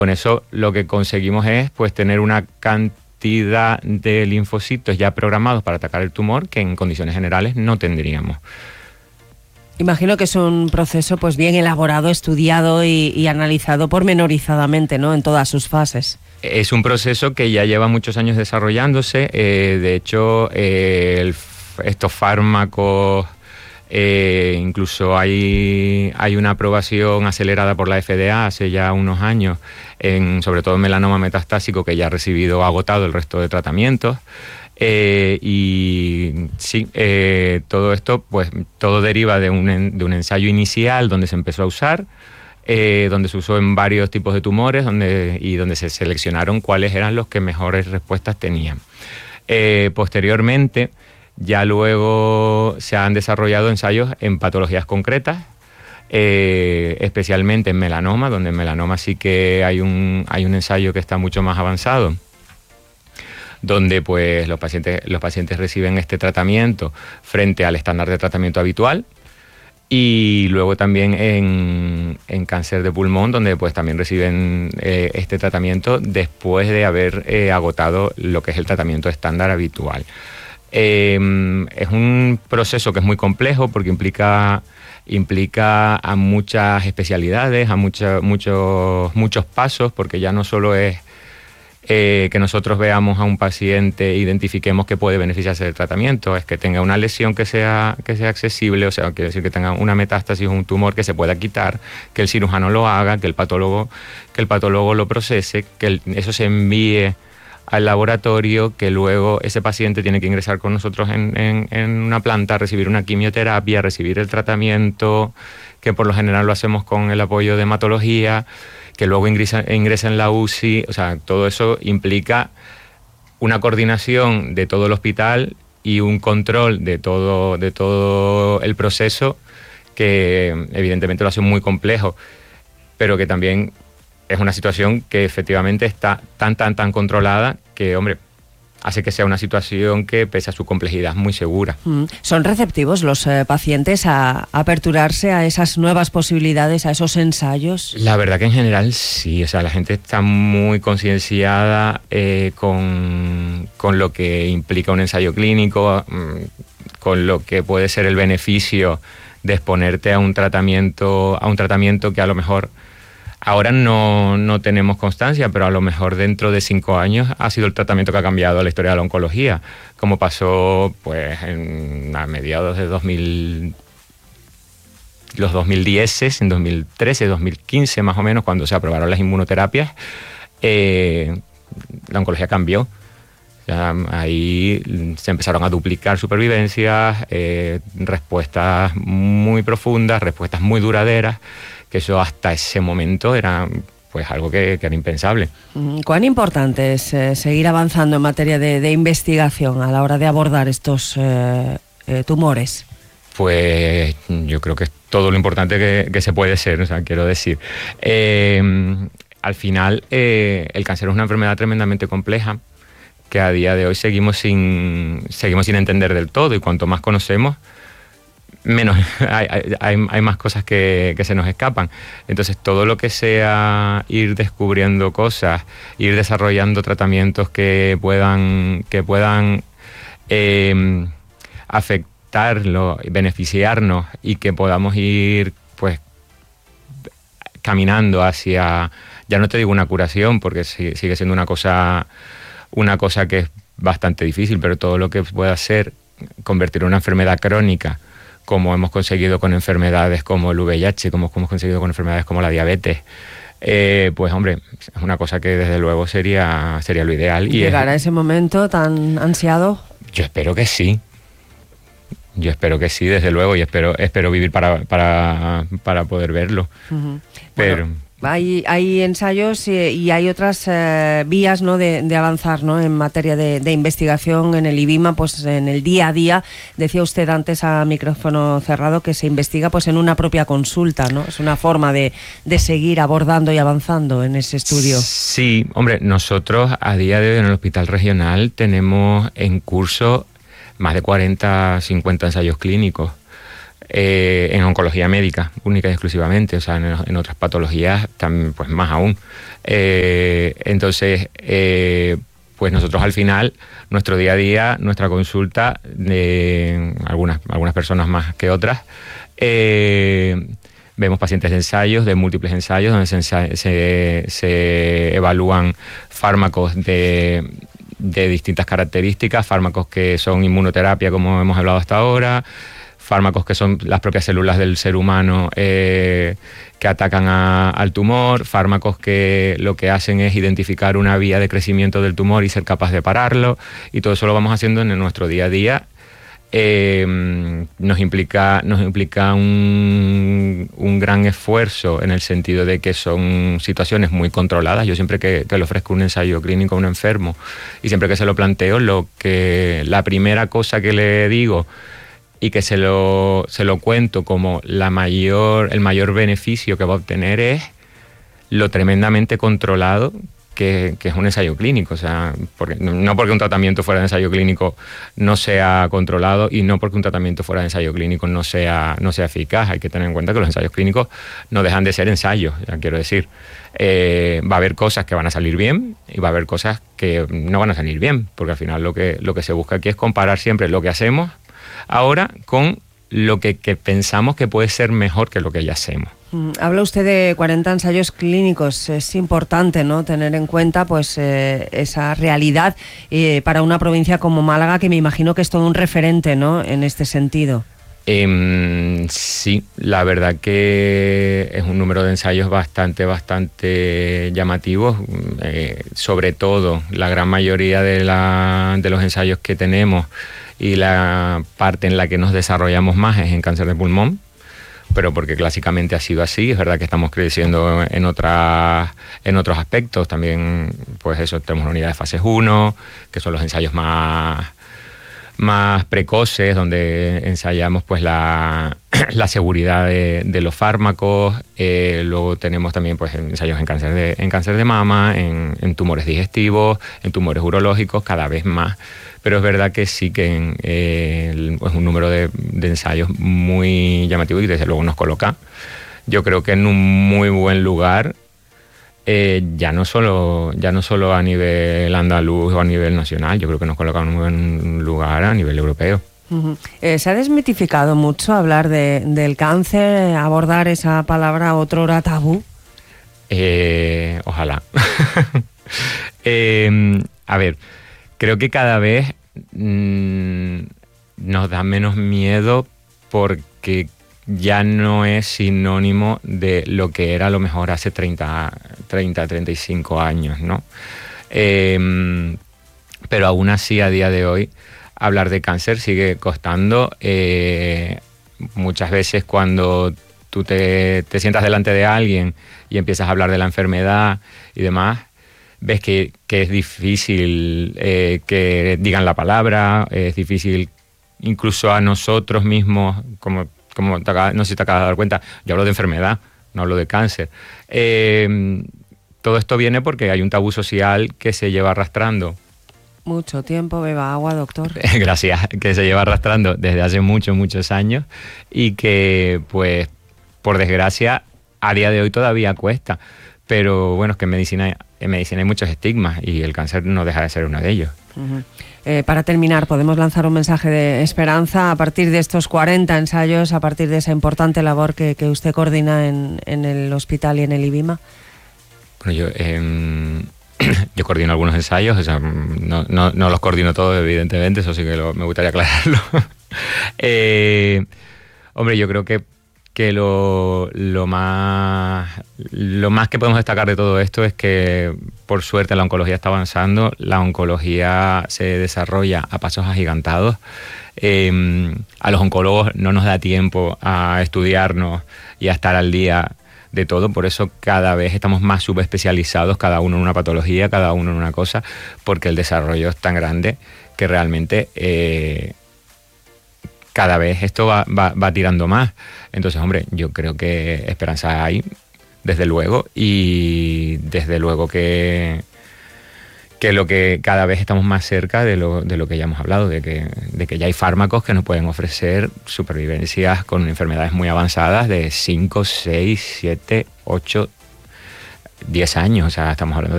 Con eso lo que conseguimos es pues tener una cantidad de linfocitos ya programados para atacar el tumor que en condiciones generales no tendríamos. Imagino que es un proceso pues bien elaborado, estudiado y analizado pormenorizadamente, ¿no?, en todas sus fases. Es un proceso que ya lleva muchos años desarrollándose. De hecho, estos fármacos, incluso hay una aprobación acelerada por la FDA hace ya unos años, sobre todo en melanoma metastásico, que ya ha recibido agotado el resto de tratamientos. Y sí, todo esto, pues todo deriva de un ensayo inicial donde se empezó a usar, donde se usó en varios tipos de tumores, donde se seleccionaron cuáles eran los que mejores respuestas tenían. Posteriormente, ya luego se han desarrollado ensayos en patologías concretas, especialmente en melanoma, donde en melanoma sí que hay un ensayo que está mucho más avanzado, donde pues los pacientes reciben este tratamiento frente al estándar de tratamiento habitual, y luego también en cáncer de pulmón, donde pues también reciben este tratamiento después de haber agotado lo que es el tratamiento estándar habitual. Es un proceso que es muy complejo porque implica a muchas especialidades, a muchos pasos, porque ya no solo es que nosotros veamos a un paciente e identifiquemos que puede beneficiarse del tratamiento, es que tenga una lesión que sea accesible, o sea, quiere decir que tenga una metástasis o un tumor que se pueda quitar, que el cirujano lo haga, que el patólogo lo procese, que eso se envíe al laboratorio, que luego ese paciente tiene que ingresar con nosotros en una planta, recibir una quimioterapia, recibir el tratamiento, que por lo general lo hacemos con el apoyo de hematología, que luego ingresa en la UCI. O sea, todo eso implica una coordinación de todo el hospital y un control de todo el proceso, que evidentemente lo hace muy complejo, pero que también es una situación que efectivamente está tan controlada que, hombre, hace que sea una situación que, pese a su complejidad, es muy segura. ¿Son receptivos los pacientes a aperturarse a esas nuevas posibilidades, a esos ensayos? La verdad que en general sí, o sea, la gente está muy concienciada con lo que implica un ensayo clínico, con lo que puede ser el beneficio de exponerte a un tratamiento que a lo mejor ahora no tenemos constancia, pero a lo mejor dentro de 5 años ha sido el tratamiento que ha cambiado la historia de la oncología, como pasó pues a mediados de los 2010, en 2013, 2015 más o menos, cuando se aprobaron las inmunoterapias. La oncología cambió. Ahí se empezaron a duplicar supervivencias, respuestas muy profundas, respuestas muy duraderas, que eso hasta ese momento era pues algo que era impensable. ¿Cuán importante es seguir avanzando en materia de investigación a la hora de abordar estos tumores? Pues yo creo que es todo lo importante que se puede ser, o sea, quiero decir. Al final, el cáncer es una enfermedad tremendamente compleja, que a día de hoy seguimos sin entender del todo, y cuanto más conocemos, menos hay más cosas que se nos escapan. Entonces, todo lo que sea ir descubriendo cosas, ir desarrollando tratamientos que puedan afectarlo, beneficiarnos, y que podamos ir pues caminando hacia, ya no te digo una curación, porque sigue siendo una cosa que es bastante difícil, pero todo lo que pueda ser convertir una enfermedad crónica, como hemos conseguido con enfermedades como el VIH, como hemos conseguido con enfermedades como la diabetes, pues hombre, es una cosa que desde luego sería lo ideal. ¿Y llegar a ese momento tan ansiado? Yo espero que sí. Desde luego, y espero vivir para poder verlo. Pero bueno, hay ensayos y hay otras vías, ¿no?, de avanzar, ¿no?, en materia de investigación en el IBIMA, pues en el día a día. Decía usted antes a micrófono cerrado que se investiga pues en una propia consulta, ¿no? Es una forma de seguir abordando y avanzando en ese estudio. Sí, hombre, nosotros a día de hoy en el Hospital Regional tenemos en curso más de 40, 50 ensayos clínicos. en oncología médica, única y exclusivamente, o sea, en otras patologías también, pues más aún. Entonces, pues nosotros al final, nuestro día a día, nuestra consulta, algunas personas más que otras, vemos pacientes de ensayos, de múltiples ensayos, donde se evalúan fármacos de distintas características, fármacos que son inmunoterapia, como hemos hablado hasta ahora, fármacos que son las propias células del ser humano que atacan al tumor, fármacos que lo que hacen es identificar una vía de crecimiento del tumor y ser capaz de pararlo, y todo eso lo vamos haciendo en nuestro día a día. Nos implica un gran esfuerzo, en el sentido de que son situaciones muy controladas. Yo siempre que le ofrezco un ensayo clínico a un enfermo, y siempre que se lo planteo, la primera cosa que le digo, y que se lo cuento como el mayor beneficio que va a obtener, es lo tremendamente controlado que es un ensayo clínico. O sea, no porque un tratamiento fuera de ensayo clínico no sea controlado, y no porque un tratamiento fuera de ensayo clínico no sea eficaz. Hay que tener en cuenta que los ensayos clínicos no dejan de ser ensayos, ya quiero decir. Va a haber cosas que van a salir bien y va a haber cosas que no van a salir bien, porque al final lo que se busca aquí es comparar siempre lo que hacemos ahora con lo que pensamos que puede ser mejor que lo que ya hacemos. Habla usted de 40 ensayos clínicos. Es importante, ¿no?, tener en cuenta pues esa realidad para una provincia como Málaga, que me imagino que es todo un referente, ¿no?, en este sentido. Sí, la verdad que es un número de ensayos bastante llamativos. Sobre todo, la gran mayoría de los ensayos que tenemos, y la parte en la que nos desarrollamos más, es en cáncer de pulmón, pero porque clásicamente ha sido así. Es verdad que estamos creciendo en otros aspectos también. Pues eso, tenemos una unidad de fases 1, que son los ensayos más precoces, donde ensayamos pues la seguridad de los fármacos. Luego tenemos también pues ensayos en cáncer de mama, en tumores digestivos, en tumores urológicos, cada vez más. Pero es verdad que sí que es un número de ensayos muy llamativo, y desde luego nos coloca, yo creo que en un muy buen lugar, ya no solo a nivel andaluz o a nivel nacional. Yo creo que nos coloca en un buen lugar a nivel europeo. Uh-huh. ¿Se ha desmitificado mucho hablar del cáncer, abordar esa palabra otrora tabú? Ojalá. A ver, creo que cada vez nos da menos miedo, porque ya no es sinónimo de lo que era a lo mejor hace 35 años, ¿no? Pero aún así, a día de hoy, hablar de cáncer sigue costando. Muchas veces cuando tú te sientas delante de alguien y empiezas a hablar de la enfermedad y demás, ves que es difícil que digan la palabra, es difícil incluso a nosotros mismos, como no sé si te acabas de dar cuenta, yo hablo de enfermedad, no hablo de cáncer. Todo esto viene porque hay un tabú social que se lleva arrastrando. Mucho tiempo, beba agua, doctor. Gracias, que se lleva arrastrando desde hace muchos años, y que, pues, por desgracia, a día de hoy todavía cuesta. Pero bueno, es que en medicina hay muchos estigmas, y el cáncer no deja de ser uno de ellos. Uh-huh. Para terminar, ¿podemos lanzar un mensaje de esperanza a partir de estos 40 ensayos, a partir de esa importante labor que usted coordina en el hospital y en el IBIMA? Bueno, yo coordino algunos ensayos, o sea, no los coordino todos, evidentemente, eso sí que me gustaría aclararlo. Hombre, yo creo que lo más que podemos destacar de todo esto es que, por suerte, la oncología está avanzando. La oncología se desarrolla a pasos agigantados. A los oncólogos no nos da tiempo a estudiarnos y a estar al día de todo, por eso cada vez estamos más subespecializados, cada uno en una patología, cada uno en una cosa, porque el desarrollo es tan grande que realmente cada vez esto va tirando más. Entonces, hombre, yo creo que esperanza hay, desde luego, y desde luego que que lo que cada vez estamos más cerca de lo que ya hemos hablado, de que ya hay fármacos que nos pueden ofrecer supervivencias con enfermedades muy avanzadas de 5, 6, 7, 8, 10 años. O sea, estamos hablando